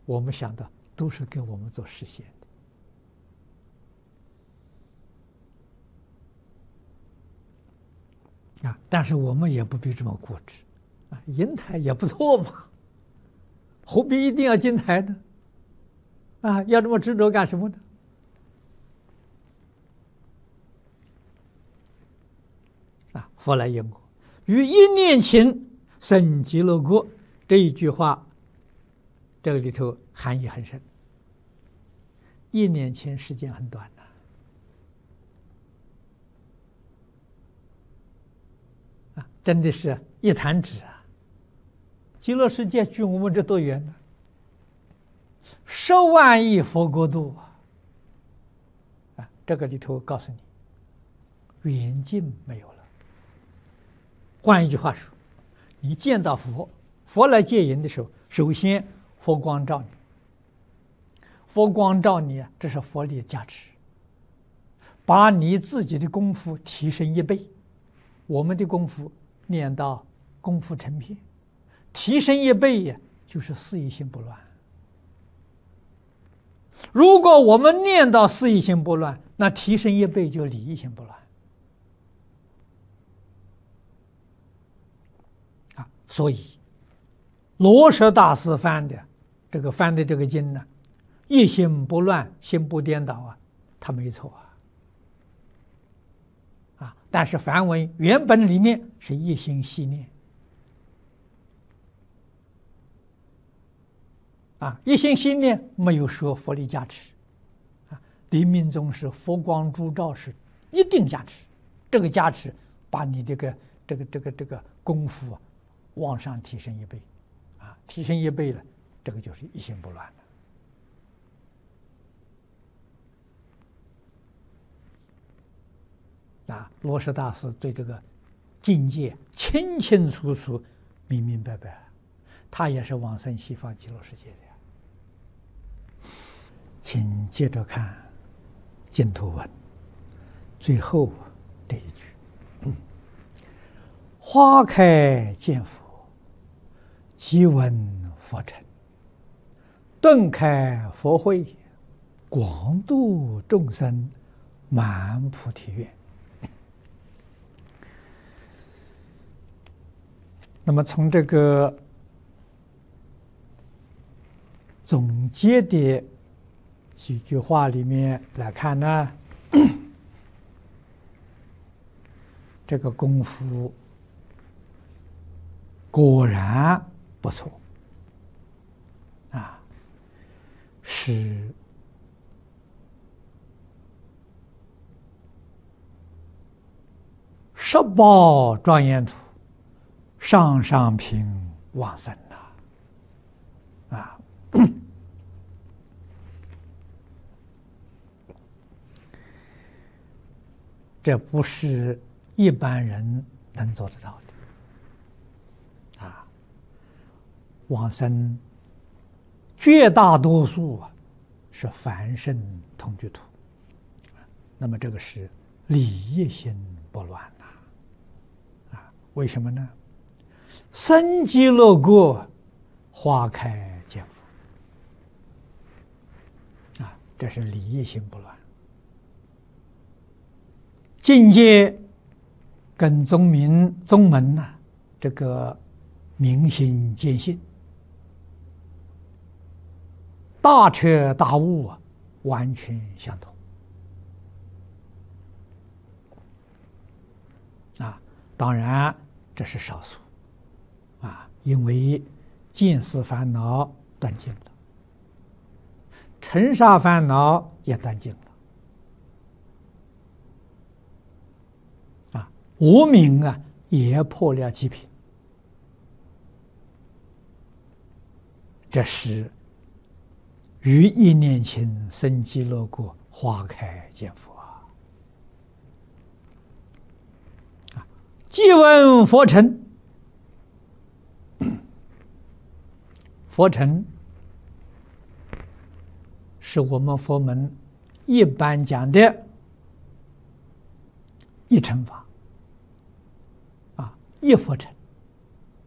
我们想的都是给我们做实现的啊。但是我们也不必这么固执啊，银台也不错嘛，何必一定要金台呢？啊，要这么执着干什么呢？啊，佛来因果，于一念情生极乐国，这一句话，这个里头含义很深。一念情时间很短的啊，真的是一弹指啊！极乐世界距我们这多远呢？10万亿佛国度啊！这个里头告诉你，远近没有了。换一句话说，你见到佛，佛来接引的时候，首先佛光照你，佛光照你啊，这是佛力的加持，把你自己的功夫提升1倍。我们的功夫念到功夫成片，提升1倍呀，就是四意心不乱。如果我们念到四意心不乱，那提升1倍就理意心不乱啊。所以罗什大师翻的这个经呢，一心不乱，心不颠倒啊，他没错啊。但是梵文原本里面是一心系念啊，一心系念没有说佛力加持啊。临命终时佛光烛照是一定加持，这个加持把你这个功夫往上提升1倍啊，提升1倍了，这个就是一心不乱的啊。罗什大师对这个境界清清楚楚、明明白白，他也是往生西方极乐世界的。请接着看净土文最后这一句：花开见佛，即闻佛成，顿开佛慧，广度众生，满菩提愿。那么从这个总结的几句话里面来看呢，这个功夫果然不错啊，是18庄严土上上品往生啊。这不是一般人能做得到的啊！往生绝大多数是凡圣同居土，那么这个是理业心不乱啊！为什么呢？生极乐国，花开见佛啊，这是理业心不乱。境界跟宗门呢，这个明心见性、大彻大悟完全相同啊。当然这是少数啊，因为见思烦恼断尽了，尘沙烦恼也断尽了。无明啊，也破了极品，这是于一念前生极乐国，花开见佛啊！即闻佛成，佛成是我们佛门一般讲的一乘法。一佛成